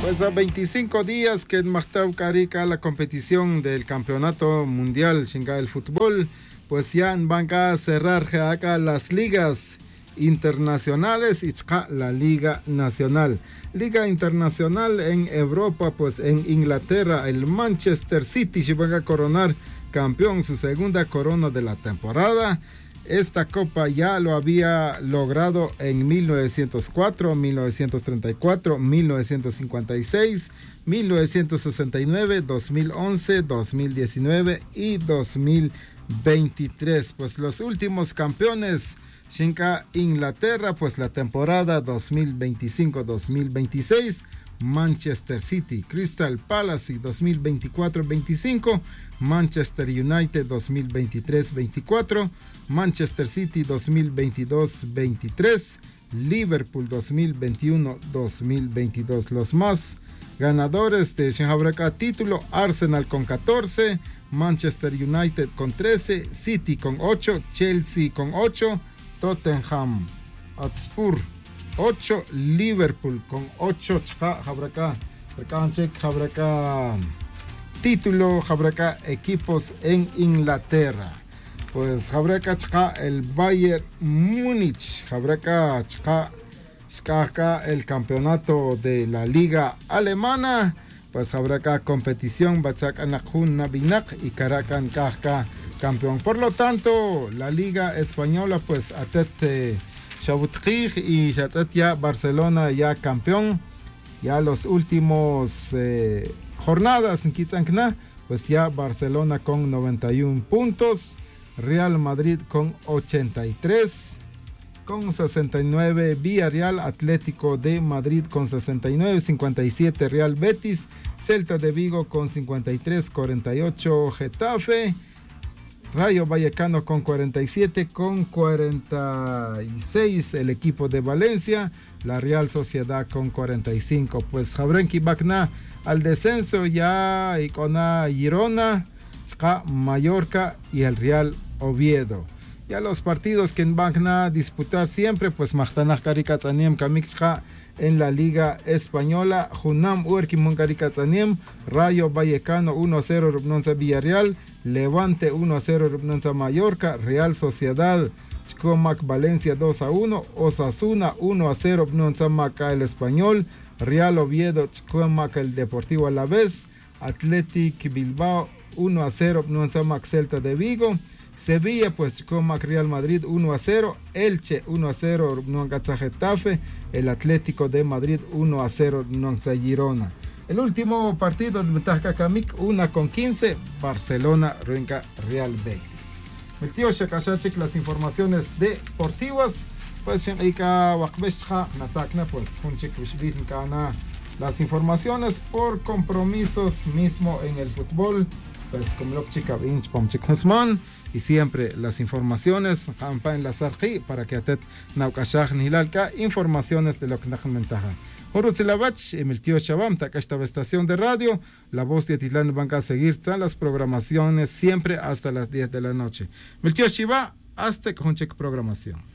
Pues a 25 días que en Mahtau Carica la competición del campeonato mundial Shinga el fútbol, pues ya van a cerrar acá las ligas internacionales y la Liga Nacional. Liga Internacional en Europa, pues en Inglaterra, el Manchester City se va a coronar campeón, su segunda corona de la temporada. Esta copa ya lo había logrado en 1904, 1934, 1956, 1969, 2011, 2019 y 2023. Pues los últimos campeones, Shinka Inglaterra, pues la temporada 2025-2026, Manchester City, Crystal Palace 2024-25, Manchester United 2023-24, Manchester City 2022-23, Liverpool 2021-2022. Los más ganadores de Shinhabraka título: Arsenal con 14, Manchester United con 13, City con 8, Chelsea con 8, Tottenham Hotspur 8, Liverpool con 8. Título Jabraca equipos en Inglaterra. Pues Jabraca el Bayern Múnich, Jabraca el campeonato de la liga alemana. Pues Jabraca competición Batzak Anakun Nabinak y Karakan Kajka campeón. Por lo tanto, la liga española, pues Atet Shabutkij y ya Barcelona ya campeón. Ya los últimos jornadas en Kitzankna, pues ya Barcelona con 91 puntos, Real Madrid con 83, con 69 Villarreal, Atlético de Madrid con 69, 57 Real Betis, Celta de Vigo con 53, 48 Getafe, Rayo Vallecano con 47, con 46 el equipo de Valencia, la Real Sociedad con 45. Pues Jabrenki Bacna al descenso ya y con Girona, Mallorca y el Real Oviedo. Ya los partidos que van a disputar siempre, pues Mahtanaj Karikatzanem Kamixja en la Liga Española, Junam Uerki Monkarikatzanem, Rayo Vallecano 1-0 Rubnonza Villarreal, Levante 1-0 Rubnonza Mallorca, Real Sociedad Chcomac Valencia 2-1, Osasuna 1-0 Rubnonza Maca el Español, Real Oviedo Chcomac el Deportivo Alavés, Athletic Bilbao 1-0 Rubnonza Mac Celta de Vigo, Sevilla pues con Real Madrid 1-0, Elche 1-0 Nuangatza Getafe, el Atlético de Madrid 1-0 Nuangatza Girona. El último partido de Metajakamik 1-15, Barcelona Ruenca Real Betis. El tío Shakashachik, las informaciones deportivas, pues en Ika Wakbeshja Natakna, pues Hunchik Vishbit Kana, las informaciones por compromisos mismo en el fútbol. Pues como lo chica Vinch Pomchik Husman, y siempre las informaciones en la Sarki para que atet Naukashah Nilalka informaciones de lo que Najmentaja. Horutsilavach, Emil Tío Shabam, esta estación de radio, la voz de Titlán van a seguir las programaciones siempre hasta las 10 de la noche. Emil Tío Shiva, hasta con check programación.